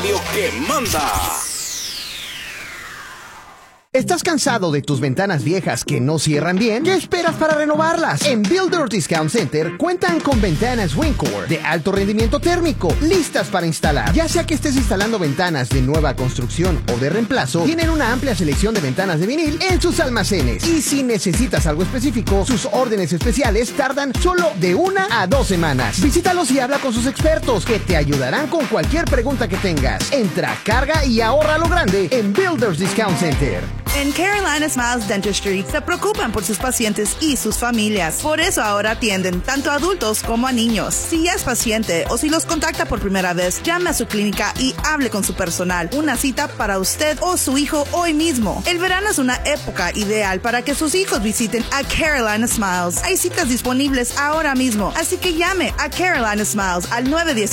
radio que manda. ¿Estás cansado de tus ventanas viejas que no cierran bien? ¿Qué esperas para renovarlas? En Builder Discount Center cuentan con ventanas Windcore de alto rendimiento térmico, listas para instalar. Ya sea que estés instalando ventanas de nueva construcción o de reemplazo, tienen una amplia selección de ventanas de vinil en sus almacenes. Y si necesitas algo específico, sus órdenes especiales tardan solo de 1 a 2 semanas. Visítalos y habla con sus expertos que te ayudarán con cualquier pregunta que tengas. Entra, carga y ahorra lo grande en Builders Discount Center. En Carolina Smiles Dentistry se preocupan por sus pacientes y sus familias. Por eso ahora atienden tanto a adultos como a niños. Si ya es paciente o si los contacta por primera vez, llame a su clínica y hable con su personal. Una cita para usted o su hijo hoy mismo. El verano es una época ideal para que sus hijos visiten a Carolina Smiles. Hay citas disponibles ahora mismo, así que llame a Carolina Smiles al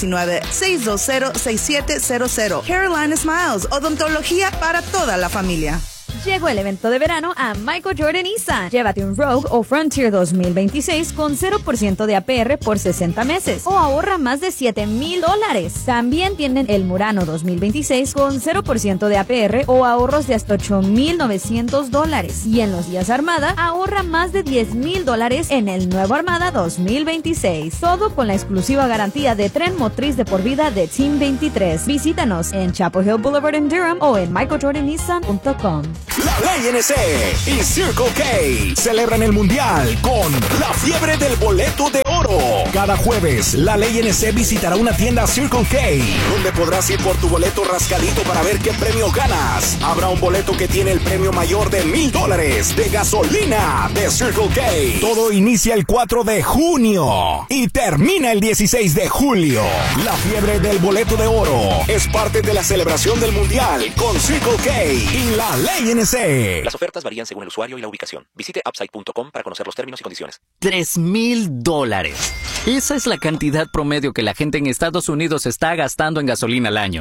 919-620-6700. Carolina Smiles, odontología para toda la familia. Llegó el evento de verano a Michael Jordan Nissan. Llévate un Rogue o Frontier 2026 con 0% de APR por 60 meses o ahorra más de $7,000. También tienen el Murano 2026 con 0% de APR o ahorros de hasta $8,900. Y en los días Armada, ahorra más de $10,000 en el nuevo Armada 2026. Todo con la exclusiva garantía de tren motriz de por vida de Team 23. Visítanos en Chapel Hill Boulevard en Durham o en michaeljordannissan.com. La Ley NC y Circle K celebran el Mundial con la fiebre del boleto de oro. Cada jueves, la Ley NC visitará una tienda Circle K, donde podrás ir por tu boleto rascadito para ver qué premio ganas. Habrá un boleto que tiene el premio mayor de $1,000 de gasolina de Circle K. Todo inicia el 4 de junio y termina el 16 de julio. La fiebre del boleto de oro es parte de la celebración del Mundial con Circle K y la Ley NC. Las ofertas varían según el usuario y la ubicación. Visite upside.com para conocer los términos y condiciones. $3,000. Esa es la cantidad promedio que la gente en Estados Unidos está gastando en gasolina al año.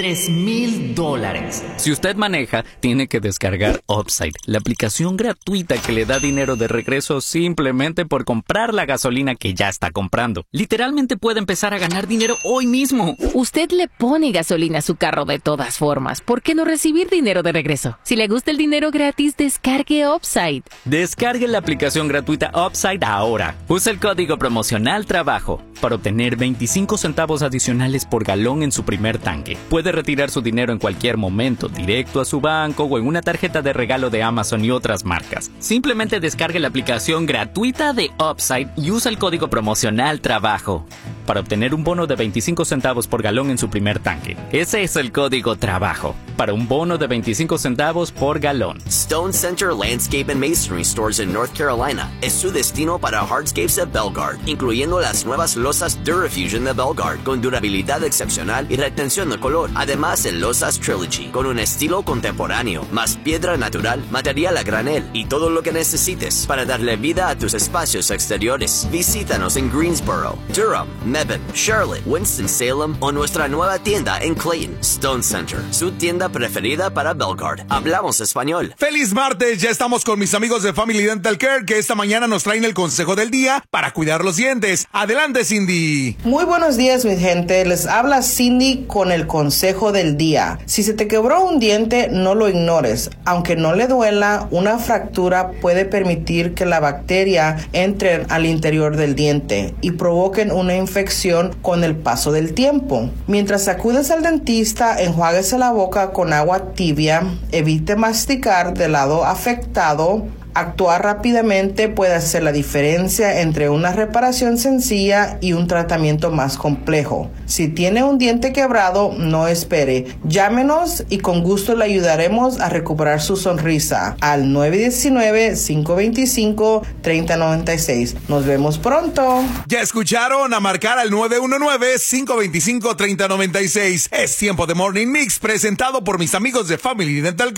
$3,000. Si usted maneja, tiene que descargar Upside, la aplicación gratuita que le da dinero de regreso simplemente por comprar la gasolina que ya está comprando. Literalmente puede empezar a ganar dinero hoy mismo. Usted le pone gasolina a su carro de todas formas. ¿Por qué no recibir dinero de regreso? Si le gusta el dinero gratis, descargue Upside. Descargue la aplicación gratuita Upside ahora. Use el código promocional TRABAJO para obtener 25 centavos adicionales por galón en su primer tanque. Puede retirar su dinero en cualquier momento, directo a su banco o en una tarjeta de regalo de Amazon y otras marcas. Simplemente descargue la aplicación gratuita de Upside y usa el código promocional TRABAJO para obtener un bono de 25 centavos por galón en su primer tanque. Ese es el código TRABAJO para un bono de 25 centavos por galón. Stone Center Landscape and Masonry Stores en North Carolina es su destino para hardscapes de Belgard, incluyendo las nuevas losas Durafusion de Belgard con durabilidad excepcional y retención de color. Además, el Losas Trilogy con un estilo contemporáneo, más piedra natural, material a granel y todo lo que necesites para darle vida a tus espacios exteriores. Visítanos en Greensboro, Durham, Mebane, Charlotte, Winston-Salem o nuestra nueva tienda en Clayton. Stone Center, su tienda preferida para Belgard. Hablamos español. ¡Feliz martes! Ya estamos con mis amigos de Family Dental Care que esta mañana nos traen el consejo del día para cuidar los dientes. Adelante, Cindy. Muy buenos días, mi gente. Les habla Cindy con el consejo del día. Si se te quebró un diente, no lo ignores. Aunque no le duela, una fractura puede permitir que la bacteria entre al interior del diente y provoquen una infección con el paso del tiempo. Mientras acudes al dentista, enjuáguese la boca con agua tibia, evite masticar del lado afectado. Actuar rápidamente puede hacer la diferencia entre una reparación sencilla y un tratamiento más complejo. Si tiene un diente quebrado, no espere. Llámenos y con gusto le ayudaremos a recuperar su sonrisa al 919-525-3096. Nos vemos pronto. Ya escucharon, a marcar al 919-525-3096. Es tiempo de Morning Mix presentado por mis amigos de Family Dental Care.